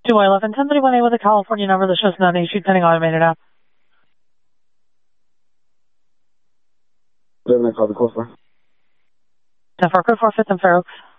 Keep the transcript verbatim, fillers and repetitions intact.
two eleven, ten thirty-one A with a California number that shows not issued pending automated app. Seven, I call the call for. ten four, code four, fifth and Fair Oaks.